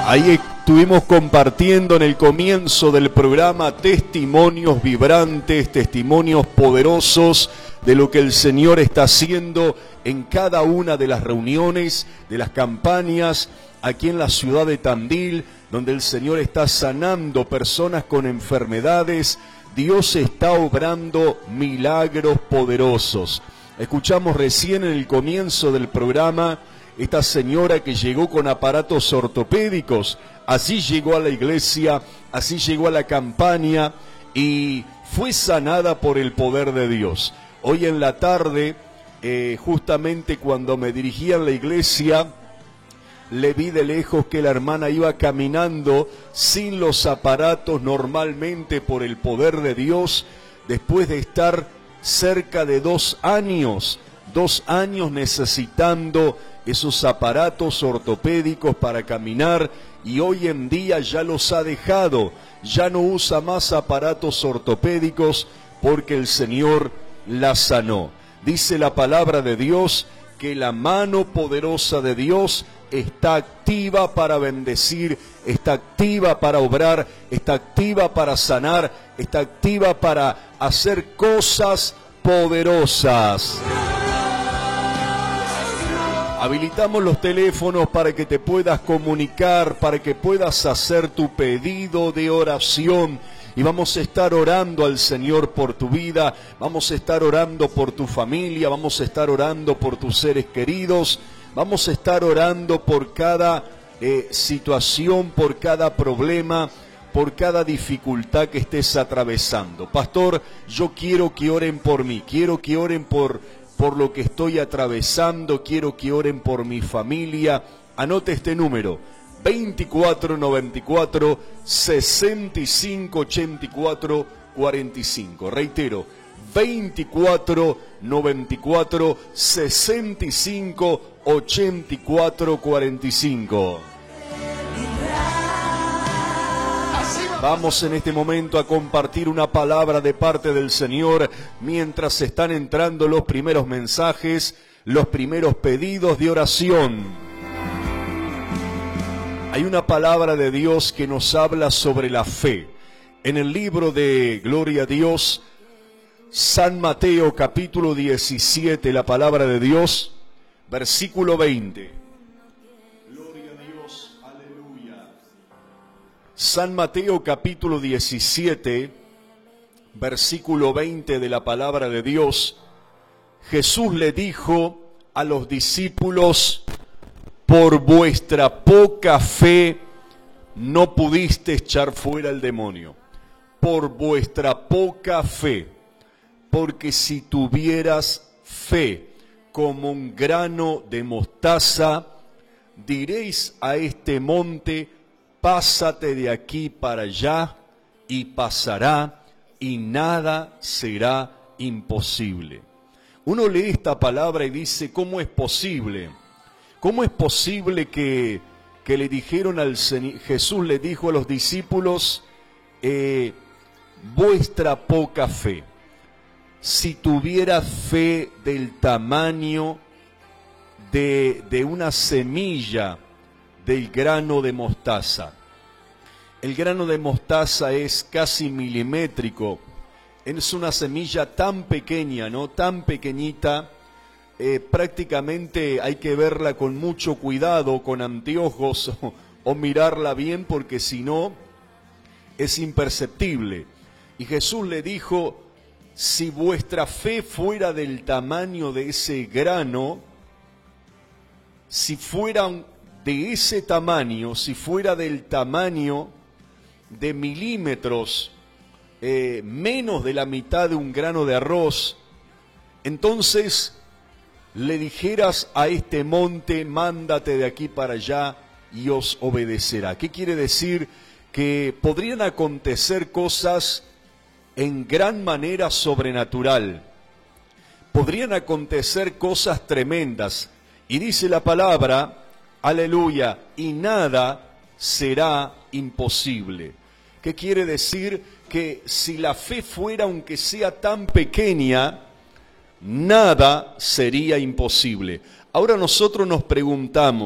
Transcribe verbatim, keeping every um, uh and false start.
Ahí estuvimos compartiendo en el comienzo del programa testimonios vibrantes, testimonios poderosos de lo que el Señor está haciendo en cada una de las reuniones, de las campañas, aquí en la ciudad de Tandil, donde el Señor está sanando personas con enfermedades. Dios está obrando milagros poderosos. Escuchamos recién en el comienzo del programa esta señora que llegó con aparatos ortopédicos, así llegó a la iglesia, así llegó a la campaña y fue sanada por el poder de Dios. Hoy en la tarde, eh, justamente cuando me dirigía a la iglesia, le vi de lejos que la hermana iba caminando sin los aparatos normalmente por el poder de Dios, después de estar cerca de dos años, dos años necesitando esos aparatos ortopédicos para caminar, y hoy en día ya los ha dejado, ya no usa más aparatos ortopédicos porque el Señor la sanó. Dice la palabra de Dios que la mano poderosa de Dios está activa para bendecir, está activa para obrar, está activa para sanar, está activa para hacer cosas poderosas. Habilitamos los teléfonos para que te puedas comunicar, para que puedas hacer tu pedido de oración. Y vamos a estar orando al Señor por tu vida, vamos a estar orando por tu familia, vamos a estar orando por tus seres queridos, vamos a estar orando por cada eh, situación, por cada problema, por cada dificultad que estés atravesando. Pastor, yo quiero que oren por mí, quiero que oren por, por lo que estoy atravesando, quiero que oren por mi familia. Anote este número: veinticuatro noventa y cuatro, sesenta y cinco ochenta y cuatro cuarenta y cinco. Reitero, veinticuatro noventa y cuatro, sesenta y cinco ochenta y cuatro cuarenta y cinco. Vamos en este momento a compartir una palabra de parte del Señor mientras están entrando los primeros mensajes, los primeros pedidos de oración. Hay una palabra de Dios que nos habla sobre la fe. En el libro de Gloria a Dios, San Mateo capítulo diecisiete, la palabra de Dios, versículo veinte. Gloria a Dios, aleluya. San Mateo capítulo diecisiete, versículo veinte de la palabra de Dios. Jesús le dijo a los discípulos: por vuestra poca fe no pudiste echar fuera el demonio. Por vuestra poca fe. Porque si tuvieras fe como un grano de mostaza, diréis a este monte: pásate de aquí para allá, y pasará, y nada será imposible. Uno lee esta palabra y dice: ¿cómo es posible? ¿Cómo es posible que, que le dijeron al Señor, Jesús le dijo a los discípulos, eh, vuestra poca fe? Si tuviera fe del tamaño de, de una semilla del grano de mostaza. El grano de mostaza es casi milimétrico, es una semilla tan pequeña, ¿no? Tan pequeñita. Eh, prácticamente hay que verla con mucho cuidado, con anteojos, o, o mirarla bien, porque si no es imperceptible. Y Jesús le dijo: si vuestra fe fuera del tamaño de ese grano, si fuera de ese tamaño, si fuera del tamaño de milímetros, eh, menos de la mitad de un grano de arroz, entonces le dijeras a este monte: mándate de aquí para allá, y os obedecerá. ¿Qué quiere decir? Que podrían acontecer cosas en gran manera sobrenatural. Podrían acontecer cosas tremendas. Y dice la palabra, aleluya, y nada será imposible. ¿Qué quiere decir? Que si la fe fuera, aunque sea tan pequeña, nada sería imposible. Ahora nosotros nos preguntamos,